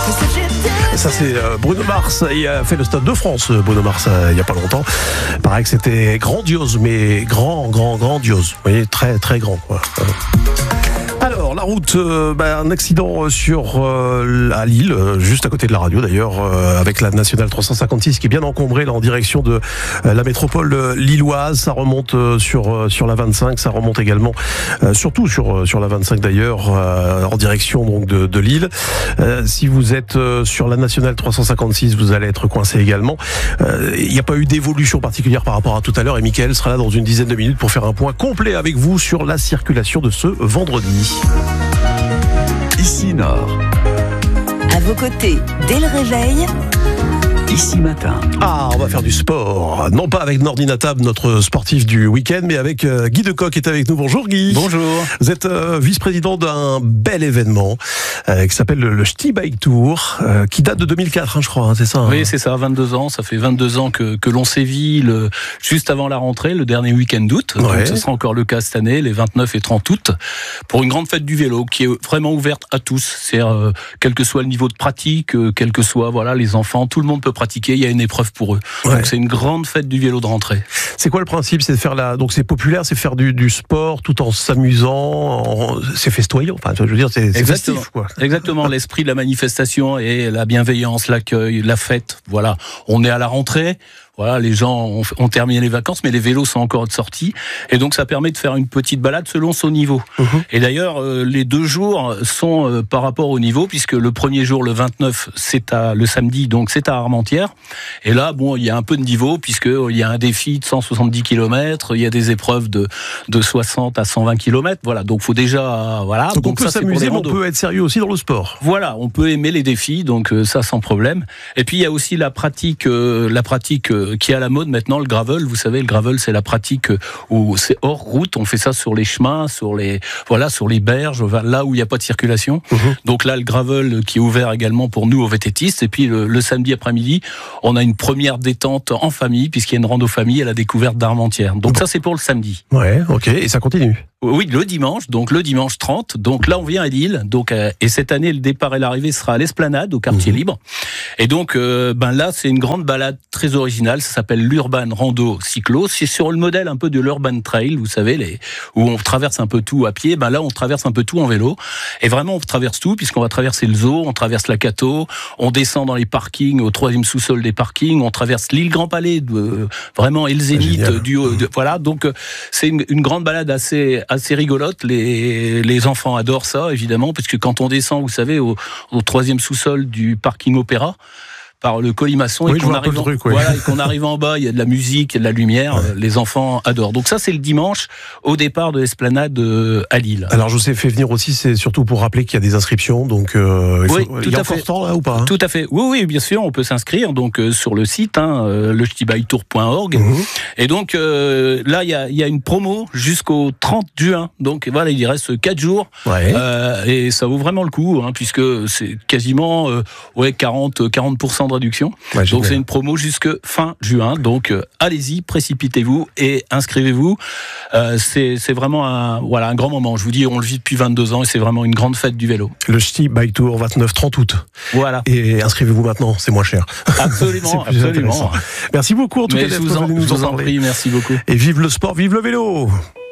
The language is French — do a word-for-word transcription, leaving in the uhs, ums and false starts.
Ça c'est Bruno Mars, il a fait le Stade de France, Bruno Mars, il n'y a pas longtemps. Pareil que c'était grandiose, mais grand, grand, grandiose. Vous voyez, très, très grand, quoi. Alors, la route, euh, bah, un accident sur euh, à Lille, euh, juste à côté de la radio d'ailleurs, euh, avec la nationale trois cent cinquante-six qui est bien encombrée là en direction de euh, la métropole euh, lilloise. Ça remonte euh, sur euh, sur la vingt-cinq, ça remonte également, euh, surtout sur euh, sur la vingt-cinq d'ailleurs, euh, en direction donc de, de Lille. Euh, si vous êtes euh, sur la nationale trois cent cinquante-six, vous allez être coincé également. Euh, Il n'y a pas eu d'évolution particulière par rapport à tout à l'heure et Mickaël sera là dans une dizaine de minutes pour faire un point complet avec vous sur la circulation de ce vendredi. Ici Nord. À vos côtés, dès le réveil. Ici Matin. Ah, on va faire du sport. Non pas avec Nordinatab, notre sportif du week-end, mais avec euh, Guy Decoq qui est avec nous. Bonjour Guy. Bonjour. Vous êtes euh, vice-président d'un bel événement euh, qui s'appelle le, le Ch'ti Bike Tour, euh, qui date de deux mille quatre, hein, je crois, hein, c'est ça hein. Oui, c'est ça, vingt-deux ans. Ça fait vingt-deux ans que, que l'on sévit le, juste avant la rentrée, le dernier week-end d'août. Ouais. Donc, ce sera encore le cas cette année, les vingt-neuf et trente août, pour une grande fête du vélo qui est vraiment ouverte à tous. C'est euh, quel que soit le niveau de pratique, euh, quel que soit voilà les enfants, tout le monde peut pratiquer. Il y a une épreuve pour eux. Ouais. Donc c'est une grande fête du vélo de rentrée. C'est quoi le principe? C'est de faire la, donc c'est populaire, c'est faire du, du sport tout en s'amusant, en... c'est festoyant. Enfin, je veux dire, c'est, c'est festif, quoi. Exactement. L'esprit de la manifestation et la bienveillance, l'accueil, la fête. Voilà. On est à la rentrée. Voilà, les gens ont, ont terminé les vacances, mais les vélos sont encore de sortie. Et donc, ça permet de faire une petite balade selon son niveau. Mmh. Et d'ailleurs, euh, les deux jours sont euh, par rapport au niveau, puisque le premier jour, le vingt-neuf, c'est à, le samedi, donc c'est à Armentières. Et là, bon, il y a un peu de niveau, puisqu'il y a un défi de cent soixante-dix kilomètres, il y a des épreuves de, de soixante à cent vingt kilomètres. Voilà, donc faut déjà, voilà. Donc, donc on peut ça, s'amuser, mais on peut être sérieux aussi dans le sport. Voilà, on peut aimer les défis, donc euh, ça sans problème. Et puis, il y a aussi la pratique, euh, la pratique, euh, qui est à la mode maintenant, le gravel. Vous savez, le gravel, c'est la pratique où c'est hors route. On fait ça sur les chemins, sur les, voilà, sur les berges, là où il n'y a pas de circulation. Mmh. Donc là, le gravel qui est ouvert également pour nous, aux vététistes. Et puis le, le samedi après-midi, on a une première détente en famille, puisqu'il y a une rando famille à la découverte d'Armentières. Donc mmh. ça, c'est pour le samedi. Ouais, ok. Et ça continue? Oui, le dimanche, donc le dimanche trente. Donc là, on vient à Lille. Donc, euh, et cette année, le départ et l'arrivée sera à l'Esplanade, au quartier mmh. libre. Et donc, euh, ben là, c'est une grande balade très originale. Ça s'appelle l'Urban Rando Cyclo. C'est sur le modèle un peu de l'Urban Trail, vous savez, les, où on traverse un peu tout à pied. Ben là, on traverse un peu tout en vélo. Et vraiment, on traverse tout, puisqu'on va traverser le zoo, on traverse la Cato, on descend dans les parkings, au troisième sous-sol des parkings, on traverse l'île Grand Palais, de, vraiment, et le Zénith, ah, du, de, voilà. Donc, c'est une, une grande balade assez, assez rigolote. Les, les enfants adorent ça, évidemment, parce que quand on descend, vous savez, au, au troisième sous-sol du parking Opéra, par le colimaçon, oui, et, qu'on arrive en, truc, oui. voilà, et qu'on arrive en bas, il y a de la musique, il y a de la lumière, ouais. Les enfants adorent. Donc ça, c'est le dimanche, au départ de l'Esplanade à Lille. Alors je vous ai fait venir aussi, c'est surtout pour rappeler qu'il y a des inscriptions, donc euh, il, faut, oui, il y a encore temps là ou pas hein? Tout à fait, oui, oui, bien sûr, on peut s'inscrire donc euh, sur le site, hein, euh, le ch'ti bike tour point org, mmh. Et donc euh, là, il y a, y a une promo jusqu'au trente juin, donc voilà, il y reste quatre jours, ouais. euh, et ça vaut vraiment le coup, hein, puisque c'est quasiment euh, ouais, quarante pour cent de réduction. Ouais, donc c'est une promo jusque fin juin. Donc euh, allez-y, précipitez-vous et inscrivez-vous. Euh, c'est, c'est vraiment un, voilà, un grand moment. Je vous dis, on le vit depuis vingt-deux ans et c'est vraiment une grande fête du vélo. Le Ch'ti Bike Tour, vingt-neuf trente août. Voilà. Et inscrivez-vous maintenant, c'est moins cher. Absolument, c'est absolument. Merci beaucoup en tout Mais cas je d'être vous en, venu nous je vous en en parler. prie, merci beaucoup. Et vive le sport, vive le vélo.